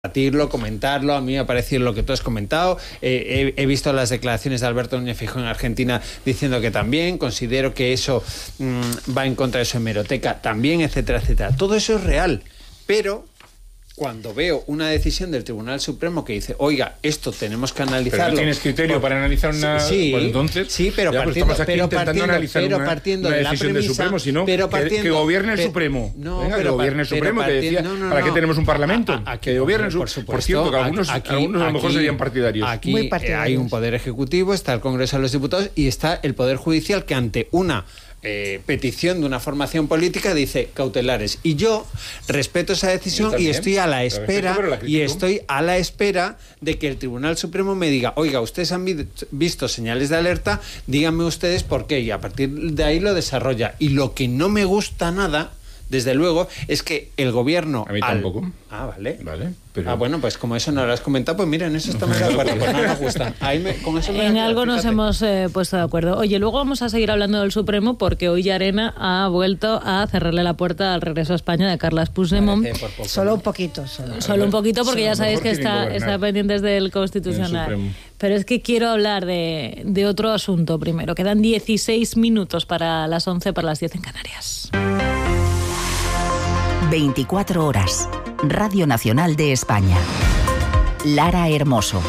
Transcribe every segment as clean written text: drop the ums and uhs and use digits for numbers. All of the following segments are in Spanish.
debatirlo, comentarlo. A mí me ha parecido lo que tú has comentado. He visto las declaraciones de Alberto Núñez Feijóo en Argentina diciendo que también, considero que eso va en contra de su hemeroteca también, etcétera, etcétera. Todo eso es real, pero cuando veo una decisión del Tribunal Supremo que dice, oiga, esto tenemos que analizarlo... Pero no tienes criterio para analizar una... Sí, pues entonces, sí, pero partiendo de la decisión del Supremo, sino que gobierne el Supremo. Venga, que gobierne el Supremo, que decía, ¿para qué tenemos un Parlamento? Que gobierne el Supremo. Por cierto, que algunos a lo mejor serían partidarios. Aquí hay un Poder Ejecutivo, está el Congreso de los Diputados y está el Poder Judicial, que ante una petición de una formación política dice cautelares, y yo respeto esa decisión y estoy a la espera de que el Tribunal Supremo me diga, oiga, ustedes han visto señales de alerta, díganme ustedes por qué, y a partir de ahí lo desarrolla. Y lo que no me gusta nada, desde luego, es que el gobierno... A mí tampoco. Vale. Pero... bueno, pues como eso no lo has comentado, pues mira, en eso estamos de acuerdo. Pues no nos gusta. Con eso en algo nos hemos puesto de acuerdo. Oye, luego vamos a seguir hablando del Supremo, porque hoy Llarena ha vuelto a cerrarle la puerta al regreso a España de Carles Puigdemont. Solo un poquito. Solo un poquito, porque ya sabéis que está pendiente del Constitucional. Pero es que quiero hablar de otro asunto primero. Quedan 16 minutos para las 11, para las 10 en Canarias. 24 horas. Radio Nacional de España. Lara Hermoso.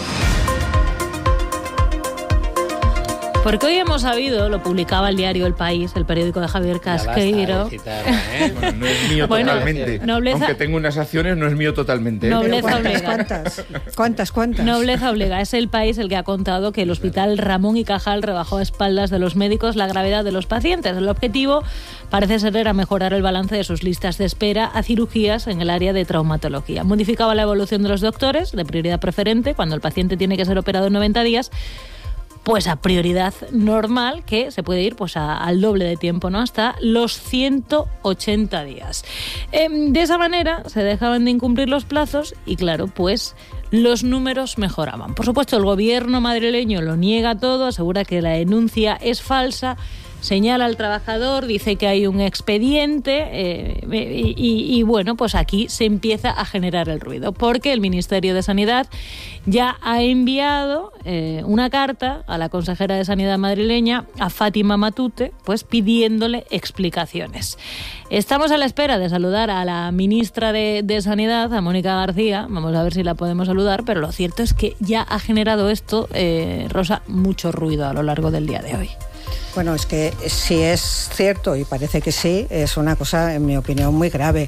Porque hoy hemos sabido, lo publicaba el diario El País, el periódico de Javier Casqueiro. Bueno, no es mío totalmente. Aunque tengo unas acciones, no es mío totalmente. Nobleza obliga. ¿Cuántas? Nobleza obliga. Es El País el que ha contado que el hospital Ramón y Cajal rebajó a espaldas de los médicos la gravedad de los pacientes. El objetivo parece ser era mejorar el balance de sus listas de espera a cirugías en el área de traumatología. Modificaba la evolución de los doctores de prioridad preferente cuando el paciente tiene que ser operado en 90 días, pues a prioridad normal, que se puede ir pues al doble de tiempo, ¿no? Hasta los 180 días. De esa manera se dejaban de incumplir los plazos y, claro, pues los números mejoraban. Por supuesto, el gobierno madrileño lo niega todo, asegura que la denuncia es falsa, señala al trabajador, dice que hay un expediente y bueno, pues aquí se empieza a generar el ruido, porque el Ministerio de Sanidad ya ha enviado una carta a la consejera de Sanidad madrileña, a Fátima Matute, pues pidiéndole explicaciones. Estamos a la espera de saludar a la ministra de Sanidad, a Mónica García. Vamos a ver si la podemos saludar, pero lo cierto es que ya ha generado esto, Rosa, mucho ruido a lo largo del día de hoy. Bueno, es que si es cierto, y parece que sí, es una cosa, en mi opinión, muy grave.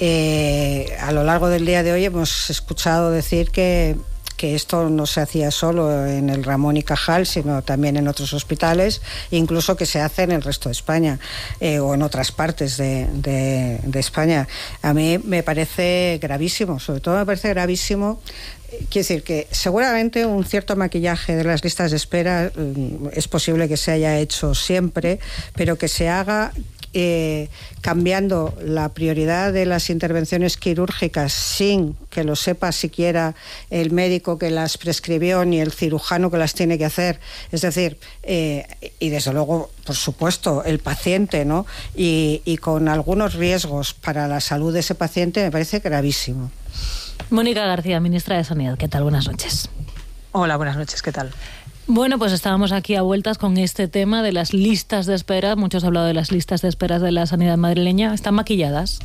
A lo largo del día de hoy hemos escuchado decir que esto no se hacía solo en el Ramón y Cajal, sino también en otros hospitales, incluso que se hace en el resto de España o en otras partes de España. A mí me parece gravísimo, sobre todo me parece gravísimo. Quiero decir que seguramente un cierto maquillaje de las listas de espera es posible que se haya hecho siempre, pero que se haga cambiando la prioridad de las intervenciones quirúrgicas sin que lo sepa siquiera el médico que las prescribió ni el cirujano que las tiene que hacer. Es decir, y desde luego, por supuesto, el paciente, ¿no? Y con algunos riesgos para la salud de ese paciente, me parece gravísimo. Mónica García, ministra de Sanidad, ¿qué tal? Buenas noches. Hola, buenas noches, ¿qué tal? Bueno, pues estábamos aquí a vueltas con este tema de las listas de espera. Muchos han hablado de las listas de espera de la sanidad madrileña. ¿Están maquilladas?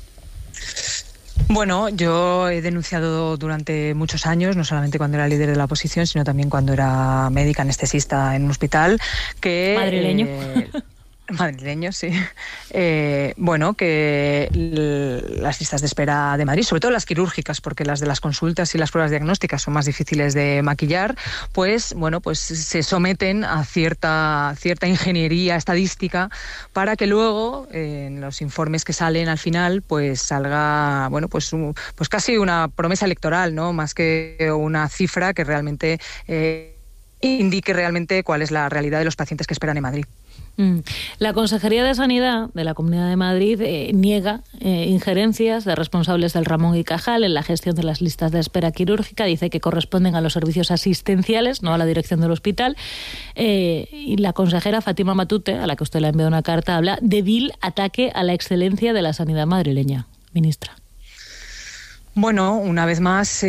Bueno, yo he denunciado durante muchos años, no solamente cuando era líder de la oposición, sino también cuando era médica anestesista en un hospital, que... ¿Madrileño? Madrileño, sí. Bueno, que las listas de espera de Madrid, sobre todo las quirúrgicas, porque las de las consultas y las pruebas diagnósticas son más difíciles de maquillar, pues bueno, pues se someten a cierta ingeniería estadística para que luego en los informes que salen al final pues salga, bueno, pues casi una promesa electoral, ¿no? Más que una cifra que realmente indique realmente cuál es la realidad de los pacientes que esperan en Madrid. La Consejería de Sanidad de la Comunidad de Madrid niega injerencias de responsables del Ramón y Cajal en la gestión de las listas de espera quirúrgica. Dice que corresponden a los servicios asistenciales, no a la dirección del hospital. Y la consejera Fátima Matute, a la que usted le ha enviado una carta, habla de vil ataque a la excelencia de la sanidad madrileña. Ministra. Bueno, una vez más